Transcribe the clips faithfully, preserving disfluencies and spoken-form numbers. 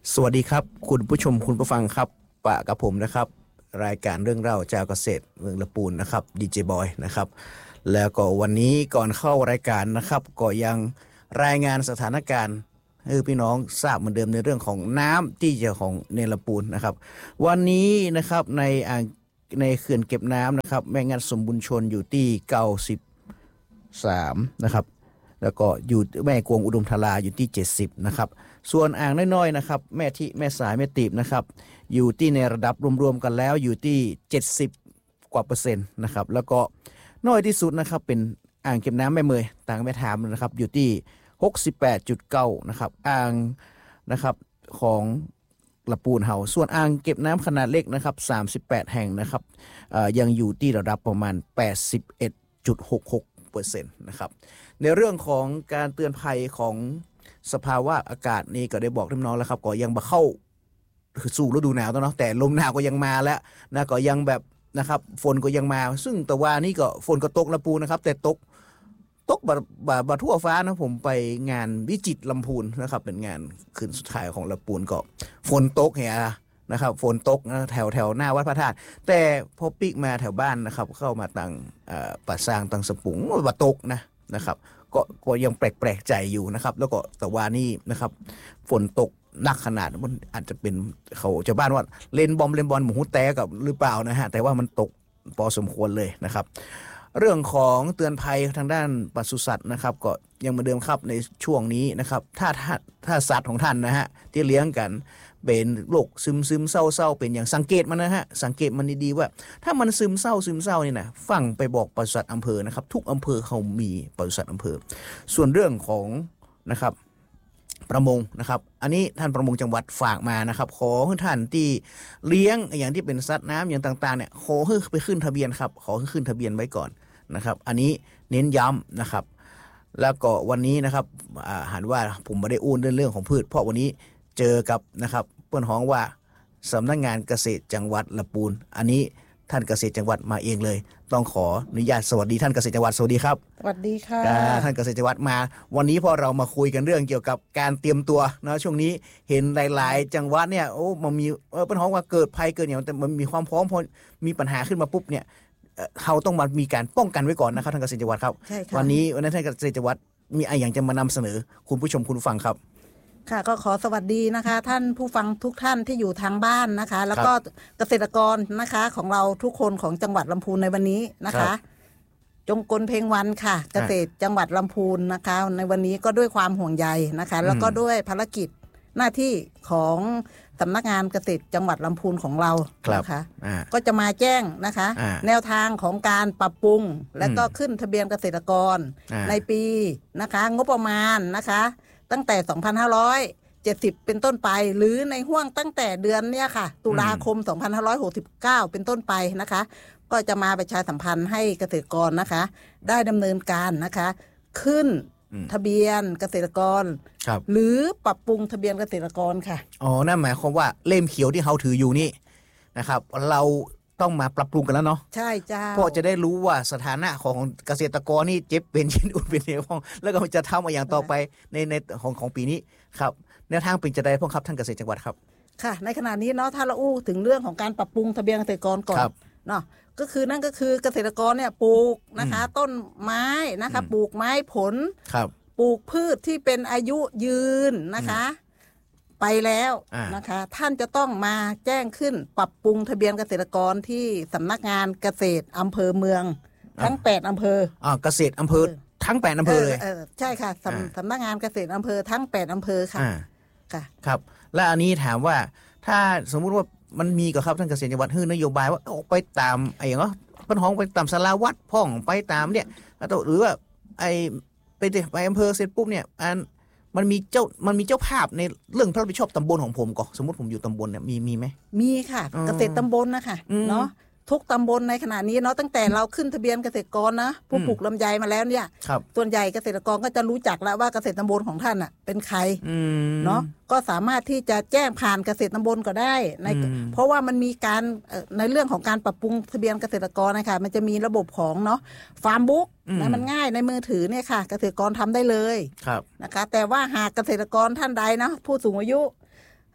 สวัสดีครับคุณผู้ชมคุณผู้ฟังครับปะกับผมนะครับรายการเรื่องเล่าชาวเกษตรเมืองละปูนนะครับดีเจบอยนะครับแล้วก็วันนี้ก่อนเข้ารายการนะครับก็ยังรายงานสถานการณ์ให้พี่น้องทราบเหมือนเดิมในเรื่องของน้ำที่จะของเนลปูนนะครับวันนี้นะครับในอ่างในเขื่อนเก็บน้ำนะครับแม่งัดสมบูรณ์ชนอยู่ที่เก้าสิบสามนะครับแล้วก็อยู่แม่กวงอุดมธาราอยู่ที่เจ็ดสิบนะครับส่วนอ่างน้อยๆนะครับแม่ที่แม่สายแม่ตีบนะครับอยู่ที่ในระดับรวมๆกันแล้วอยู่ที่เจ็ดสิบกว่าเปอร์เซ็นต์นะครับแล้วก็น้อยที่สุดนะครับเป็นอ่างเก็บน้ำแม่เมยต่างแม่ถามนะครับอยู่ที่ หกสิบแปดจุดเก้า นะครับอ่างนะครับของละปูนเฮาส่วนอ่างเก็บน้ำขนาดเล็กนะครับสามสิบแปดแห่งนะครับยังอยู่ที่ระดับประมาณ แปดสิบเอ็ดจุดหกหกเปอร์เซ็นต์ นะครับในเรื่องของการเตือนภัยของสภาวะอากาศนี่ก็ได้บอกท่านน้องแล้วครับก็ยังมาเข้าสู่ฤดูหนาวแล้วเนาะแต่ลมหนาวก็ยังมาแล้วนะก็ยังแบบนะครับฝนก็ยังมาซึ่งแต่ว่านี่ก็ฝนก็ตกละปูนะครับแต่ตกตกบาบาบาทั่วฟ้านะผมไปงานวิจิตรลำพูนนะครับเป็นงานคืนสุดท้ายของละปูนก็ฝนตกเหียนะครับฝนตกนะแถวแถวหน้าวัดพระธาตุแต่พอปิกมาแถวบ้านนะครับเข้ามาตังป่าซางตังสปุงว่าตกนะนะครับก็ก็ยังแปลกๆใจอยู่นะครับแล้วก็แต่ว่านี่นะครับฝนตกหนักขนาดมันอาจจะเป็นเขาชาวบ้านว่าเล่นบอมเล่นบอลหมูแตกกับหรือเปล่านะฮะแต่ว่ามันตกพอสมควรเลยนะครับเรื่องของเตือนภัยทางด้านปศุสัตว์นะครับก็ยังเหมือนเดิมครับในช่วงนี้นะครับถ้าถ้าถ้าสัตว์ของท่านนะฮะที่เลี้ยงกันเป็นโรคซึมซึมเศร้าเศร้าเป็นอย่างสังเกตมันนะฮะสังเกตมันดีๆว่าถ้ามันซึมเศร้าซึมเศร้านี่นะฟังไปบอกปศุสัตว์อำเภอนะครับทุกอำเภอเขามีปศุสัตว์อำเภอส่วนเรื่องของนะครับประมงนะครับอันนี้ท่านประมงจังหวัดฝากมานะครับขอให้ท่านที่เลี้ยงอย่างที่เป็นสัตว์น้ำอย่างต่างๆเนี่ยขอให้ไปขึ้นทะเบียนครับขอให้ขึ้นทะเบียนไว้ก่อนนะครับอันนี้เน้นย้ำนะครับแล้วก็วันนี้นะครับหันว่าผมไม่ได้อู้นเรื่องเรื่องของพืชเพราะวันนี้เจอกับนะครับเพื่อนฮ้องว่าสำนักงานเกษตรจังหวัดละปูนอันนี้ท่านเกษตรจังหวัดมาเองเลยต้องขออนุญาตสวัสดีท่านเกษตรจังหวัดสวัสดีครับสวัสดีค่ะท่านเกษตรจังหวัดมาวันนี้พอเรามาคุยกันเรื่องเกี่ยวกับการเตรียมตัวนะช่วงนี้เห็นหลายๆจังหวัดเนี่ยโอ้มันมีเออเพื่อนฮ้องว่าเกิดภัยเกิดอย่างแต่มันมีความพร้อมพอมีปัญหาขึ้นมาปุ๊บเนี่ยเขาต้องมามีการป้องกันไว้ก่อนนะครับท่านเกษตรจังหวัดครับวันนี้วันนี้ท่านเกษตรจังหวัดมีอะไรอย่างจะมานำเสนอคุณผู้ชมคุณผู้ฟังครับค่ะก็ขอสวัสดีนะคะท่านผู้ฟังทุกท่านที่อยู่ทางบ้านนะคะแล้วก็เกษตรกรนะคะของเราทุกคนของจังหวัดลำพูนในวันนี้นะคะจงกลเพลงวันค่ะเกษตรจังหวัดลำพูนนะคะในวันนี้ก็ด้วยความห่วงใยนะคะแล้วก็ด้วยภารกิจหน้าที่ของสำนักงานเกษตรจังหวัดลำพูนของเรานะคะก็จะมาแจ้งนะคะแนวทางของการปรับปรุงและก็ขึ้นทะเบียนเกษตรกรในปีนะคะงบประมาณนะคะตั้งแต่สองพันห้าร้อยเจ็ดสิบเป็นต้นไปหรือในห่วงตั้งแต่เดือนเนี้ยค่ะตุลาคมสองพันห้าร้อยหกสิบเก้าเป็นต้นไปนะคะก็จะมาประชาสัมพันธ์ให้เกษตรกรนะคะได้ดำเนินการนะคะขึ้นทะเบียนเกษตรกรหรือปรับปรุงทะเบียนเกษตรกรค่ะอ๋อนั่นหมายความว่าเล่มเขียวที่เขาถืออยู่นี่นะครับเราต้องมาปรับปรุงกันแล้วเนาะใช่จ้าเพราะจะได้รู้ว่าสถานะของเกษตรกรนี่เจ็บเป็นยินอุ่นเป็นเหนียวแล้วก็จะทำมาอย่างต่อไปในในของของปีนี้ครับแนวทางเป็นจะได้พ่อครับท่านเกษตรจังหวัดครับค่ะในขณะนี้เนาะถ้าเราอู้ถึงเรื่องของการปรับปรุงทะเบียนเกษตรกรก่อนเนาะก็คือนั่นก็คือเกษตรกรเนี่ยปลูกนะคะต้นไม้นะคะปลูกไม้ผลปลูกพืชที่เป็นอายุยืนนะคะไปแล้วนะคะท่านจะต้องมาแจ้งขึ้นปรับปรุงทะเบียนเกษตรกรที่สำนักงานเกษตรอำเภอเมืองทั้งแปดอำเภออ่าเกษตรอำเภอทั้งแปดอำเภอเลยใช่ค่ะสำสำนักงานเกษตรอำเภอทั้งแปดอำเภอค่ะค่ะครับและอันนี้ถามว่าถ้าสมมุติว่ามันมีกับครับท่านเกษตรจังหวัดฮื้อนโยบายว่าออกไปตามไอ้อย่างเนาะพันห้องไปตามสาราวัดพ่องไปตามเนี่ยหรือว่าไอ้ไปไปอำเภอเสร็จปุ๊บเนี่ยอันมันมีเจ้ามันมีเจ้าภาพในเรื่องพระรับผิดชอบตำบลของผมก็สมมติผมอยู่ตำบลเนี่ยมีมีไหมมีค่ะเกษตรตำบลนะคะเนาะทุกตำบลในขณะนี้เนาะตั้งแต่เราขึ้นทะเบียนเกษตรกรนะผู้ปลูกลำไยมาแล้วเนี่ยส่วนใหญ่เกษตรกรก็จะรู้จักแล้วว่าเกษตรตำบลของท่านอ่ะเป็นใครเนาะก็สามารถที่จะแจ้งผ่านเกษตรตำบลก็ได้ในเพราะว่ามันมีการในเรื่องของการปรับปรุงทะเบียนเกษตรกรนะคะมันจะมีระบบของเนาะฟาร์มบุ๊กนะมันง่ายในมือถือเนี่ยค่ะเกษตรกรทำได้เลยนะคะแต่ว่าหากเกษตรกรท่านใดนะผู้สูงอายุ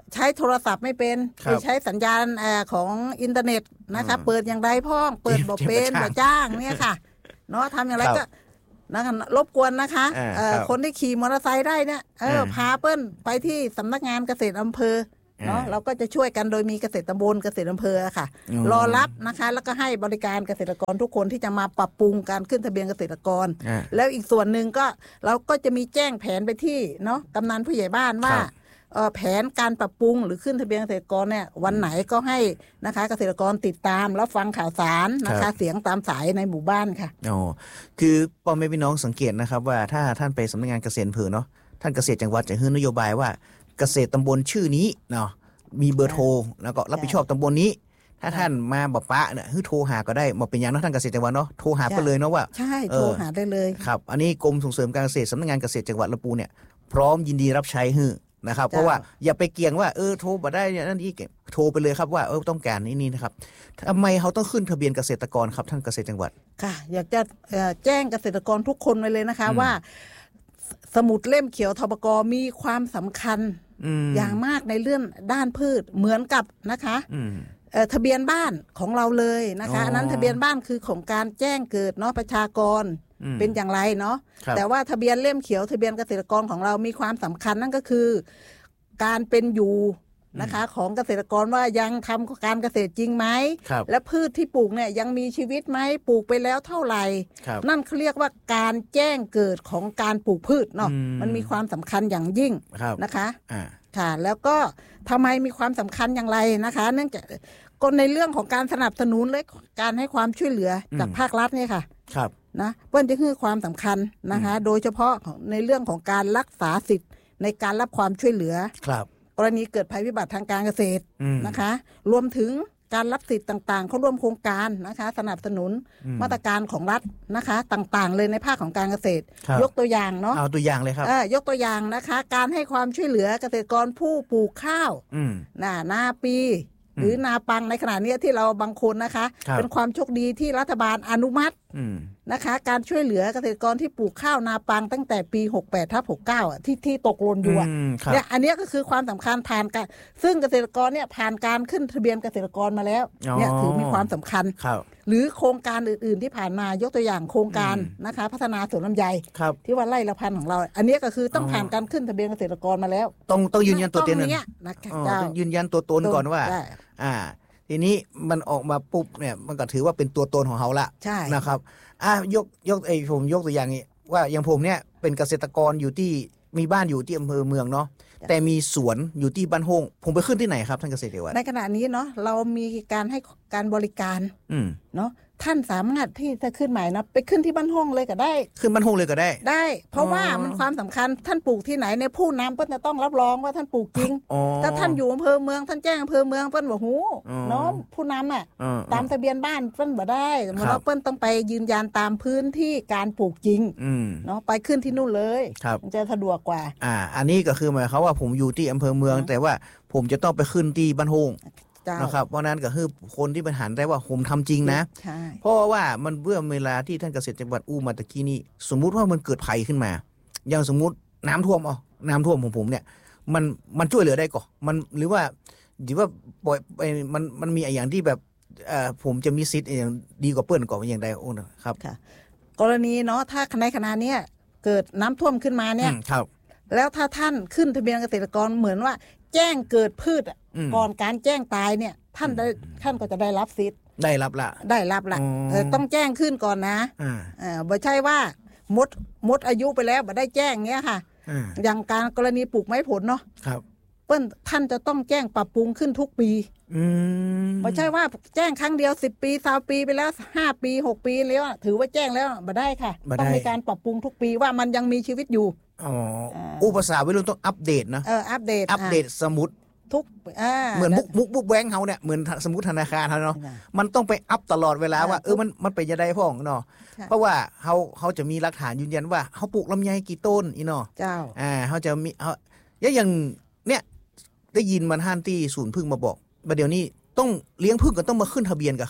ใช้โทรศัพท์ไม่เป็นไปใช้สัญญาณเอ่อของอินเทอร์เน็ตนะคะเปิดอย่างไรพ่องเปิดบ่เป็นบ่จ้างเนี่ยค่ะเนาะทำอย่างไรก็นะคะรบกวนนะคะเอ่อคนที่ขี่มอเตอร์ไซค์ได้เนี่ยเออพาเปิ้ลไปที่สำนักงานเกษตรอำเภอเนาะเราก็จะช่วยกันโดยมีเกษตรตำบลเกษตรอำเภอค่ะรอรับนะคะแล้วก็ให้บริการเกษตรกรทุกคนที่จะมาปรับปรุงการขึ้นทะเบียนเกษตรกรแล้วอีกส่วนหนึ่งก็เราก็จะมีแจ้งแผนไปที่เนาะกำนันผู้ใหญ่บ้านว่าแผนการปรับปรุงหรือขึ้นทะเบียนเกษตรกรเนี่ยวันไหนก็ให้นะคะเกษตรกรติดตามแล้วฟังข่าวสารนะคะเสียงตามสายในหมู่บ้านค่ะอ๋อคือพ่อแม่พี่น้องสังเกตนะครับว่าถ้าท่านไปสำนักงานเกษตรอำเภอเนาะท่านเกษตรจังหวัดจะให้นโยบายว่าเกษตรตำบลชื่อนี้เนาะมีเบอร์โทรแล้วก็รับผิดชอบตำบลนี้ถ้าท่านมาบอกปะเนี่ยให้โทรหาก็ได้บอกเป็นอย่างนั้นท่านเกษตรจังหวัดเนาะโทรหาไปเลยเนาะว่าใช่โทรหาได้เลยครับอันนี้กรมส่งเสริมการเกษตรสำนักงานเกษตรจังหวัดลำพูนเนี่ยพร้อมยินดีรับใช้ฮือนะครับเพราะว่าอย่าไปเกี่ยงว่าเออโทรมาได้เนี่ยนั่นนี่โทรไปเลยครับว่าเออต้องการนี่นี่นะครับทำไมเขาต้องขึ้นทะเบียนเกษตรกรครับท่านเกษตรจังหวัดค่ะอยากจะแจ้งเกษตรกรทุกคนไว้เลยนะคะว่าสมุดเล่มเขียวทบกมีความสำคัญอย่างมากในเรื่องด้านพืชเหมือนกับนะคะทะเบียนบ้านของเราเลยนะคะอันนั้นทะเบียนบ้านคือของการแจ้งเกิดเนาะประชากรเป็นอย่างไรเนาะแต่ว่าทะเบียนเล่มเขียวทะเบียนเกษตรกรของเรามีความสำคัญนั่นก็คือการเป็นอยู่นะคะของเกษตรกรว่ายังทำการเกษตรจริงไหมและพืชที่ปลูกเนี่ยยังมีชีวิตไหมปลูกไปแล้วเท่าไหร่นั่นเขาเรียกว่าการแจ้งเกิดของการปลูกพืชเนาะมันมีความสำคัญอย่างยิ่งนะคะค่ะแล้วก็ทำไมมีความสำคัญอย่างไรนะคะเนื่องจากก็ในเรื่องของการสนับสนุนและการให้ความช่วยเหลือจากภาครัฐเนี่ยค่ะครับนะเพื่อนจะให้ความสำคัญนะคะโดยเฉพาะในเรื่องของการรักษาสิทธิ์ในการรับความช่วยเหลือครับกรณีเกิดภัยพิบัติทางการเกษตรนะคะรวมถึงการรับสิทธิ์ต่างๆเข้าร่วมโครงการนะคะสนับสนุนมาตรการของรัฐนะคะต่างๆเลยในภาคของการเกษตรยกตัวอย่างเนาะเอาตัวอย่างเลยครับยกตัวอย่างนะคะการให้ความช่วยเหลือเกษตรกรผู้ปลูกข้าวนานาปีหรือนาปังในขณะนี้ที่เราบางคนนะคะเป็นความโชคดีที่รัฐบาลอนุมัตินะคะการช่วยเหลือเกษตรกรที่ปลูกข้าวนาปังตั้งแต่ปีหกสิบแปดทับหกสิบเก้าอ่ะที่ที่ตกหล่นอยู่อ่ะเนี่ยอันนี้ก็คือความสำคัญผ่านการซึ่งเกษตรกรเนี่ยผ่านการขึ้นทะเบียนเกษตรกรมาแล้วเนี่ยถือมีความสำคัญหรือโครงการอื่นๆที่ผ่านมายกตัวอย่างโครงการนะคะพัฒนาสวนลำไยที่ว่าไร่ละพันของเราอันนี้ก็คือต้องผ่านการขึ้นทะเบียนเกษตรกรมาแล้วต้องต้องยืนยันตัวตนเนี่ยต้องยืนยันตัวตนก่อนว่าอ่าทีนี้มันออกมาปุ๊บเนี่ยมันก็ถือว่าเป็นตัวตนของเขาละนะครับอ่ะยกยกไอ้ผมยกตัวอย่างนี้ว่าอย่างผมเนี่ยเป็นเกษตรกรอยู่ที่มีบ้านอยู่ที่อำเภอเมืองเนาะแต่มีสวนอยู่ที่บ้านโฮงผมไปขึ้นที่ไหนครับท่านเกษตรจังหวัดในขณะนี้เนาะเรามีการให้การบริการเนาะท่านสามารถที่จะขึ้นใหม่นะไปขึ้นที่บ้านห้องเลยก็ได้ขึ้นบ้านห้องเลยก็ได้ได้เพราะว่ามันความสำคัญท่านปลูกที่ไหนในผู้นำเพิ่นจะต้องรับรองว่าท่านปลูกจริงถ้าท่านอยู่อำเภอเมืองท่านแจ้งอำเภอเมืองเพิ่นบอกหูเนาะผู้นำอ่ะตามทะเบียนบ้านเพิ่นบ่ได้เราเพิ่นต้องไปยืนยันตามพื้นที่การปลูกจริงเนาะไปขึ้นที่นู่นเลยมันจะสะดวกกว่าอ่าอันนี้ก็คือหมายความว่าผมอยู่ที่อำเภอเมืองแต่ว่าผมจะต้องไปขึ้นที่บ้านห้องนะครับเพราะนั้นก็คือคนที่บริหารได้ว่าผมทำจริงนะเพราะว่ามันเมื่อเวลาที่ท่านเกษตรจังหวัดอู้มาตะกี้นี้สมมุติว่ามันเกิดภัยขึ้นมาอย่างสมมุติน้ำท่วมอ๋อน้ำท่วมของผมเนี่ยมันมันช่วยเหลือได้ก่อนมันหรือว่าหรือว่าปล่อยไปมันมันมีอย่างที่แบบเอ่อผมจะมีสิทธิ์อย่างดีกว่าเปิ้ลก่อนอย่างใดโอ้นะครับค่ะกรณีเนาะถ้าในขณะนี้เกิดน้ำท่วมขึ้นมาเนี่ยแล้วถ้าท่านขึ้นทะเบียนเกษตรกรเหมือนว่าแจ้งเกิดพืชก่อนการแจ้งตายเนี่ยท่านได้ท่านก็จะได้รับสิทธิ์ได้รับละได้รับละต้องแจ้งขึ้นก่อนนะอ่าไม่ใช่ว่ามดมดอายุไปแล้วไม่ได้แจ้งเงี้ยค่ะอย่างการกรณีปลูกไม้ผลเนาะครับเปิ้ลท่านจะต้องแจ้งปรับปรุงขึ้นทุกปีไม่ใช่ว่าแจ้งครั้งเดียวสิบปีสามปีไปแล้วห้าปีหกปีแล้วถือว่าแจ้งแล้วไม่ได้ค่ะต้องมีการปรับปรุงทุกปีว่ามันยังมีชีวิตอยู่อ๋ออุปสรรควิรุณต้องอัปเดตนะเอออัปเดตอัปเดตสมุดทุกเหมือนบุ๊กบุ๊กบุ๊กแบงค์เขาเนี่ยเหมือนสมุดธนาคารเขาเนาะมันต้องไปอัปตลอดเวลาว่าเออมันมันเป็นยังไงพ่อเนาะเพราะว่าเขาเขาจะมีหลักฐานยืนยันว่าเขาปลูกลำไยกี่ต้นอีเนาะเจ้าอ่าเขาจะมีเขาอย่างเนี่ยได้ยินมันห้านที่ศูนย์พึ่งมาบอกว่าเดี๋ยวนี้ต้องเลี้ยงพึ่งก็ต้องมาขึ้นทะเบียนกันครับ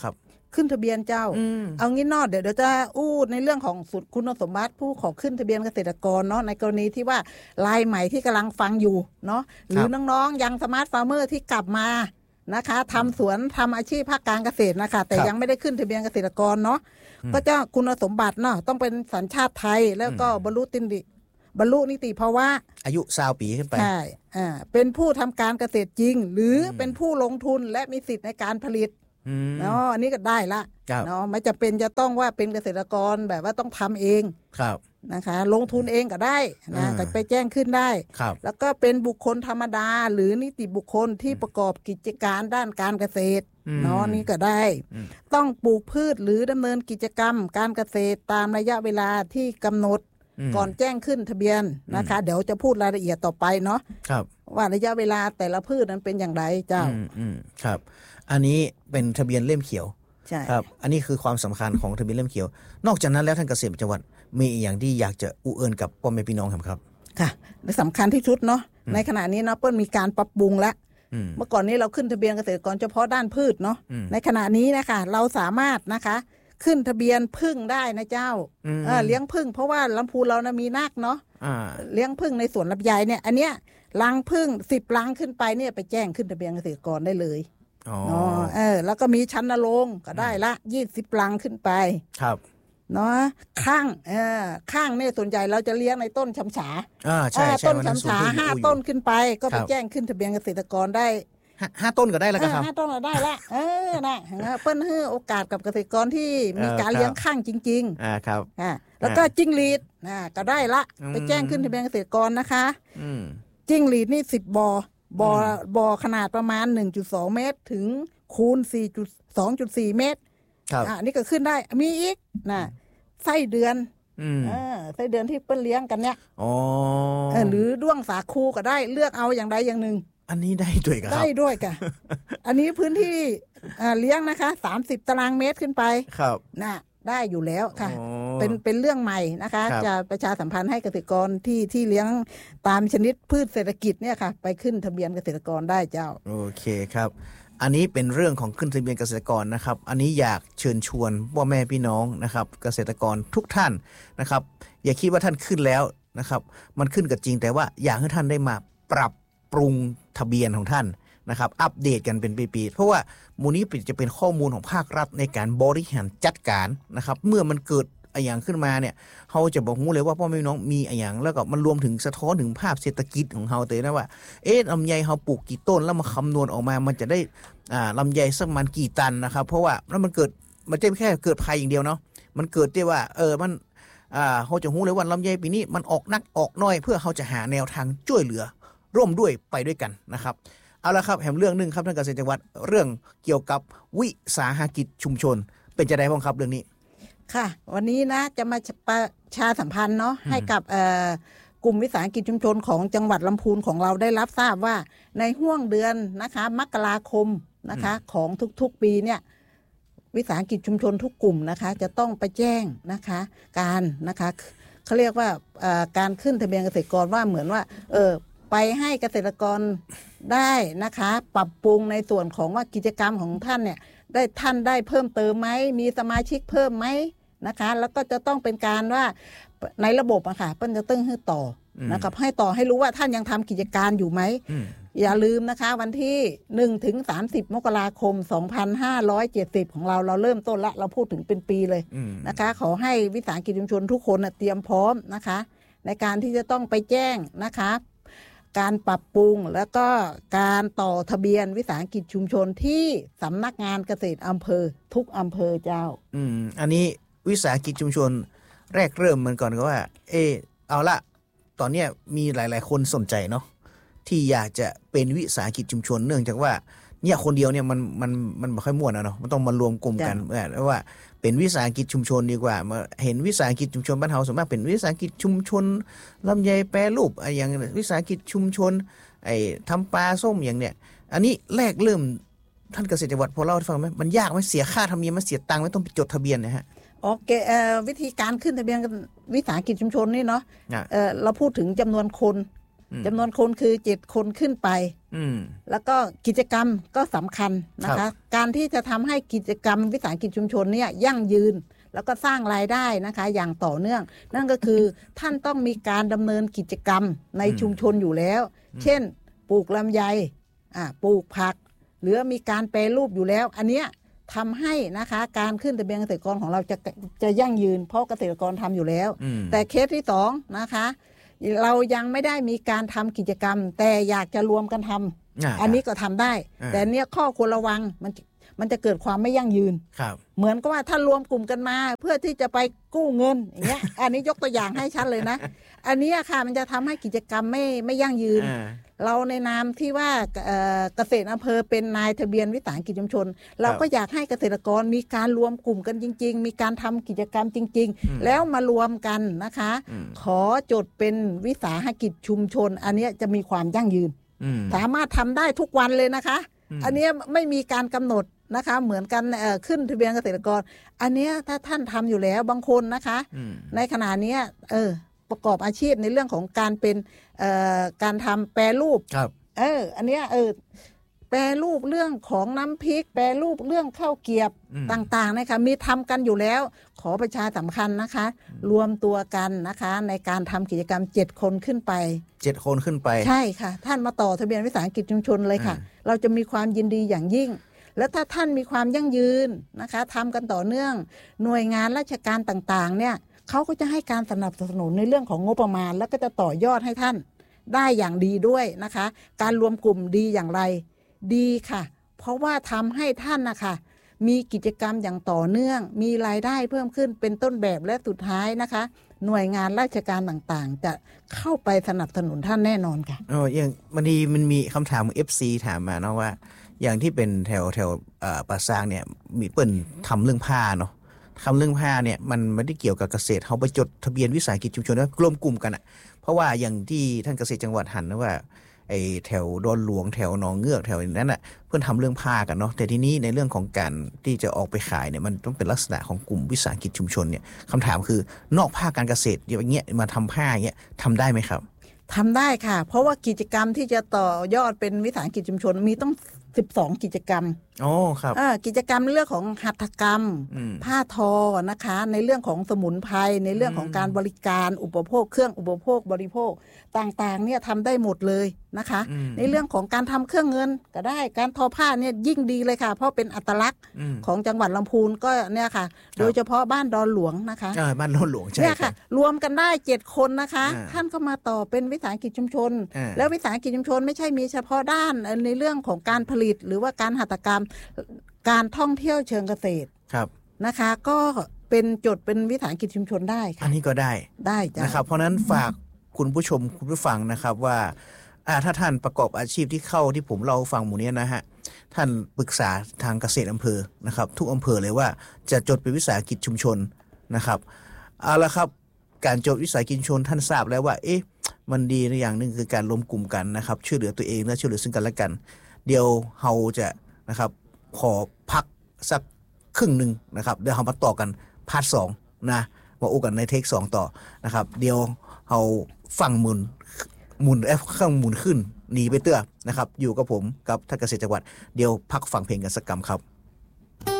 ขึ้นทะเบียนเจ้าเอางี้เนาะเดี๋ยวเดี๋ยวจะอู้ในเรื่องของสุดคุณสมบัติผู้ขอขึ้นทะเบียนเกษตรกรเนาะในกรณีที่ว่ารายใหม่ที่กำลังฟังอยู่เนาะหรือน้องๆยังสมาร์ทฟาร์มเมอร์ที่กลับมานะคะทำสวนทำอาชีพภาคการเกษตรนะคะแต่ยังไม่ได้ขึ้นทะเบียนเกษตรกรเนาะก็จะคุณสมบัติเนาะต้องเป็นสัญชาติไทยแล้วก็บรรลุติดิบรรลุนิติภาวะอายุสาวปีขึ้นไปใช่อ่าเป็นผู้ทำการเกษตรจริงหรือเป็นผู้ลงทุนและมีสิทธิ์ในการผลิตเนาะอันนี้ก็ได้ละเนาะไม่จะเป็นจะต้องว่าเป็นเกษตรกรแบบว่าต้องทำเองครับนะคะลงทุนเองก็ได้นะก็ไปแจ้งขึ้นได้แล้วก็เป็นบุคคลธรรมดาหรือนิติบุคคลที่ประกอบกิจการด้านการเกษตรเนาะนี่ก็ได้ต้องปลูกพืชหรือดำเนินกิจกรรมการเกษตรตามระยะเวลาที่กำหนดก่อนแจ้งขึ้นทะเบียนนะคะเดี๋ยวจะพูดรายละเอียดต่อไปเนาะว่าระยะเวลาแต่ละพืชนั้นเป็นอย่างไรเจ้าครับอันนี้เป็นทะเบียนเล่มเขียวใช่ครับอันนี้คือความสำคัญของทะเบียนเล่มเขียวนอกจากนั้นแล้วท่านเกษตรจังหวัดมีอย่างที่อยากจะอุเอิญกับพ่อแม่พี่น้องครับค่ะและสำคัญที่สุดเนาะในขณะนี้เนาะเปิ้ลมีการปรับปรุงแล้วเมื่อก่อนนี้เราขึ้นทะเบียนเกษตรกรเฉพาะด้านพืชเนาะในขณะนี้นะคะเราสามารถนะคะขึ้นทะเบียนพึ่งได้นะเจ้าเออเลี้ยงพึ่งเพราะว่าลำพูนเรานะมีนักเนาะเลี้ยงพึ่งในสวนลำไยเนี่ยอันเนี้ยรังพึ่งสิบรังขึ้นไปเนี่ยไปแจ้งขึ้นทะเบียนเกษตรกรได้เลยอ๋อเออแล้วก็มีชั้นนรงค์ก็ได้ละยี่สิบรังขึ้นไปครับเนาะข้างเออข้างเนี่ยส่วนใหญ่เราจะเลี้ยงในต้นชำฉาอ่าใช่ต้นชำฉาห้าต้นขึ้นไปก็ไปแจ้งขึ้นทะเบียนเกษตรกรได้ห้าต้นก็ได้แล้วครับห้าต้นก็ได้ละเออนะเปิ้ลให้โอกาสกับเกษตรกรที่มีการเลี้ยงข้างจริงๆอ่าครับอ่าแล้วก็จิ้งหรีดอ่าก็ได้ละไปแจ้งขึ้นทะเบียนเกษตรกรนะคะอืมจิ้งหรีดนี่สิบบ่อบ่อบ่อขนาดประมาณ หนึ่งจุดสอง เมตรถึงคูณ สี่จุดสองจุดสี่ เมตรครับอ่านี่ก็ขึ้นได้มีอีกนะไส้เดือนอืมเออไส้เดือนที่เปิ้ลเลี้ยงกันเนี่ยอ๋อหรือด้วงสาคูก็ได้เลือกเอาอย่างใดอย่างหนึ่งอันนี้ได้ด้วยกันได้ด้วยกันอันนี้พื้นที่เลี้ยงนะคะสามสิบตารางเมตรขึ้นไปครับน่ะได้อยู่แล้วค่ะเป็นเป็นเรื่องใหม่นะคะจะประชาสัมพันธ์ให้เกษตรกรที่ที่เลี้ยงตามชนิดพืชเศรษฐกิจเนี่ยค่ะไปขึ้นทะเบียนเกษตรกรได้เจ้าโอเคครับอันนี้เป็นเรื่องของขึ้นทะเบียนเกษตรกรนะครับอันนี้อยากเชิญชวนพ่อแม่พี่น้องนะครับเกษตรกรทุกท่านนะครับอย่าคิดว่าท่านขึ้นแล้วนะครับมันขึ้นก็จริงแต่ว่าอยากให้ท่านได้มาปรับปรุงทะเบียนของท่านนะครับอัปเดตกันเป็นปีๆเพราะว่ามูลนี้จะเป็นข้อมูลของภาครัฐในการบริหารจัดการนะครับเมื่อมันเกิดอย่างขึ้นมาเนี่ยเขาจะบอกมู้เลยว่าพ่อแม่พี่น้องมีอย่างแล้วก็มันรวมถึงสะท้อนถึงภาพเศรษฐกิจของเขาเลยนะว่าเอ๊ะลำไยเขาปลูกกี่ต้นแล้วมาคำนวณออกมามันจะได้อ่าลำไยสักมันกี่ตันนะครับเพราะว่าแล้วมันเกิดมันจะไม่แค่เกิดภัยอย่างเดียวเนาะมันเกิดที่ว่าเออมันอ่าเขาจะรู้เลยว่าลำไยปีนี้มันออกนักออกน้อยเพื่อเขาจะหาแนวทางช่วยเหลือร่วมด้วยไปด้วยกันนะครับเอาละครับแหมเรื่องนึงครับท่านเกษตรจังหวัดเรื่องเกี่ยวกับวิสาหกิจชุมชนเป็นจะได้บ้างครับเรื่องนี้ค่ะวันนี้นะจะมาประชาสัมพันธ์เนาะให้กับกลุ่มวิสาหกิจชุมชนของจังหวัดลำพูนของเราได้รับทราบว่าในห้วงเดือนนะคะมกราคมนะคะของทุกๆปีเนี่ยวิสาหกิจชุมชนทุกกลุ่มนะคะจะต้องไปแจ้งนะคะการนะคะเขาเรียกว่าการขึ้นทะเบียนเกษตรกรว่าเหมือนว่าเออไปให้เกษตรกรได้นะคะปรับปรุงในส่วนของว่ากิจกรรมของท่านเนี่ยได้ท่านได้เพิ่มเติมไหมมีสมาชิกเพิ่มไหมนะคะแล้วก็จะต้องเป็นการว่าในระบบอะค่ะเปิ้ลจะตึ้งให้ต่อนะครับให้ต่อให้รู้ว่าท่านยังทำกิจการอยู่ไหมอย่าลืมนะคะวันที่หนึ่งถึงสามสิบมกราคมสองพันห้าร้อยเจ็ดสิบของเราเราเริ่มต้นละเราพูดถึงเป็นปีเลยนะคะขอให้วิสาหกิจชุมชนทุกคนเตรียมพร้อมนะคะในการที่จะต้องไปแจ้งนะคะการปรับปรุงแล้วก็การต่อทะเบียนวิสาหกิจชุมชนที่สำนักงานเกษตรอำเภอทุกอำเภอเจ้าอืมอันนี้วิสาหกิจชุมชนแรกเริ่มมันก่อนก็ว่าเออเอาละตอนนี้มีหลายๆคนสนใจเนาะที่อยากจะเป็นวิสาหกิจชุมชนเนื่องจากว่าเนี่ยคนเดียวเนี่ยมันมันมันไม่ค่อยม่วนนะเนาะมันต้องมารวมกลุ่มกันเพราะว่าเป็นวิสาหกิจชุมชนดีกว่ามาเห็นวิสาหกิจชุมชนบ้านเฮาส่วนมากเป็นวิสาหกิจชุมชนลำไยแปรรูปอย่างวิสาหกิจชุมชนไอ้ทำปลาส้มอย่างเนี้ยอันนี้แรกเริ่มท่านเกษตรจังหวัดพอเล่าให้ฟังไหมมันยากไหมเสียค่าธรรมเนียมมันเสียตังค์ไหมต้องไปจดทะเบียนนะฮะโอเคเอ่อวิธีการขึ้นทะเบียนวิสาหกิจชุมชนนี่เนาะเอ่อเราพูดถึงจำนวนคนจำนวนคนคือเจ็ดคนขึ้นไปอืมแล้วก็กิจกรรมก็สำคัญนะคะการที่จะทำให้กิจกรรมวิสาหกิจชุมชนเนี่ยยั่งยืนแล้วก็สร้างรายได้นะคะอย่างต่อเนื่องนั่นก็คือท่านต้องมีการดำเนินกิจกรรมในชุมชนอยู่แล้ว เช่นปลูกลำไยอ่าปลูกผักหรือมีการแปรรูปอยู่แล้วอันเนี้ยทำให้นะคะการขึ้นทะเบียนเกษตรกรของเราจะจะยั่งยืนเพราะเกษตรกรทำอยู่แล้วแต่เคสที่สองนะคะเรายังไม่ได้มีการทำกิจกรรมแต่อยากจะรวมกันทำอันนี้ก็ทำได้แต่เนี้ยข้อควรระวังมันมันจะเกิดความไม่ยั่งยืนเหมือนกับว่าถ้ารวมกลุ่มกันมาเพื่อที่จะไปกู้เงินอย่างเงี้ย อันนี้ยกตัวอย่างให้ชัดเลยนะอันนี้ค่ะมันจะทำให้กิจกรรมไม่ไม่ยั่งยืนเราในนามที่ว่าเกษตรอำเภอเป็นนายทะเบียนวิสาหกิจชุมชนเราก็อยากให้เกษตรกรมีการรวมกลุ่มกันจริงๆมีการทำกิจกรรมจริงๆแล้วมารวมกันนะคะขอจดเป็นวิสาหกิจชุมชนอันนี้จะมีความยั่งยืนสามารถทำได้ทุกวันเลยนะคะอันนี้ไม่มีการกำหนดนะคะเหมือนกันขึ้นทะเบียนเกษตรกรอันนี้ถ้าท่านทำอยู่แล้วบางคนนะคะในขณะนี้เออประกอบอาชีพในเรื่องของการเป็นการทำแปรรูปเอออันเนี้ยเออแปรรูปเรื่องของน้ำพริกแปรรูปเรื่องข้าวเกรียบต่างๆนะคะมีทำกันอยู่แล้วขอประชาสัมพันธ์นะคะรวมตัวกันนะคะในการทำกิจกรรมเจ็ดคนขึ้นไปเจ็ดคนขึ้นไปใช่ค่ะท่านมาต่อทะเบียนวิสาหกิจชุมชนเลยค่ะเราจะมีความยินดีอย่างยิ่งและถ้าท่านมีความยั่งยืนนะคะทำกันต่อเนื่องหน่วยงานราชการต่างๆเนี่ยเขาก็จะให้การสนับสนุนในเรื่องของงบประมาณแล้วก็จะต่อยอดให้ท่านได้อย่างดีด้วยนะคะการรวมกลุ่มดีอย่างไรดีค่ะเพราะว่าทำให้ท่านนะคะมีกิจกรรมอย่างต่อเนื่องมีรายได้เพิ่มขึ้นเป็นต้นแบบและสุดท้ายนะคะหน่วยงานราชการต่างๆจะเข้าไปสนับสนุนท่านแน่นอนค่ะอ๋ออย่างบางทีมันมีคำถาม เอฟ ซี ถามมาเนาะว่าอย่างที่เป็นแถวแถวป่าซางเนี่ยมีเปิ้นทำเรื่องผ้าเนาะทำเรื่องผ้าเนี่ยมันไม่ได้เกี่ยวกับเกษตรเขาไปจดทะเบียนวิสาหกิจชุมชนแล้วรวมกลุ่มกันอ่ะเพราะว่าอย่างที่ท่านเกษตรจังหวัดหันนะว่าไอ้แถวดอนหลวงแถวหนองเงือกแถวนั้นอ่ะเพื่อนทำเรื่องผ้ากันเนาะแต่ทีนี้ในเรื่องของการที่จะออกไปขายเนี่ยมันต้องเป็นลักษณะของกลุ่มวิสาหกิจชุมชนเนี่ยคำถามคือนอกภาคการเกษตรอย่างเงี้ยมาทำผ้าอย่างเงี้ยทำได้ไหมครับทำได้ค่ะเพราะว่ากิจกรรมที่จะต่อยอดเป็นวิสาหกิจชุมชนมีต้องสิบสองกิจกรรมอ๋อครับกิจกรรมเรื่องของหัตถกรรมผ้าทอนะคะในเรื่องของสมุนไพรในเรื่องของการบริการอุปโภคเครื่องอุปโภคบริโภคต่างๆเนี่ยทำได้หมดเลยนะคะในเรื่องของการทำเครื่องเงินก็ได้การทอผ้าเนี่ยยิ่งดีเลยค่ะเพราะเป็นอัตลักษณ์ของจังหวัดลำพูนก็เนี่ยค่ะโดยเฉพาะบ้านดอนหลวงนะคะบ้านดอนหลวงใช่เนี่ยค่ะรวมกันได้เจ็ดคนนะคะท่านก็มาต่อเป็นวิสาหกิจชุมชนแล้ววิสาหกิจชุมชนไม่ใช่มีเฉพาะด้านในเรื่องของการผลิตหรือว่าการหัตถกรรมการท่องเที่ยวเชิงเกษตรครับนะคะก็เป็นจดเป็นวิสาหกิจชุมชนได้ค่ะอันนี้ก็ได้ได้จ้ะนะครับเพราะนั้นฝากคุณผู้ชมคุณผู้ฟังนะครับว่าถ้าท่านประกอบอาชีพที่เข้าที่ผมเล่าฟังหมู่นี้นะฮะท่านปรึกษาทางเกษตรอำเภอนะครับทุกอำเภอเลยว่าจะจดเป็นวิสาหกิจชุมชนนะครับเอาละครับการจดวิสาหกิจชุมชนท่านทราบแล้วว่าเอ๊ะมันดีในอย่างหนึ่งคือการรวมกลุ่มกันนะครับช่วยเหลือตัวเองและช่วยเหลือซึ่งกันและกันเดี๋ยวเราจะนะครับขอพักสักครึ่งหนึ่งนะครับเดี๋ยวเรามาต่อกันพาร์ทสองนะมาอู้กันในเทคสองต่อนะครับเดี๋ยวเราฟังหมุนหมุนแอฟข้างหมุนขึ้นหนีไปเตื้อนะครับอยู่กับผมกับท่านเกษตรจังหวัดเดี๋ยวพักฟังเพลงกันสักกำครับ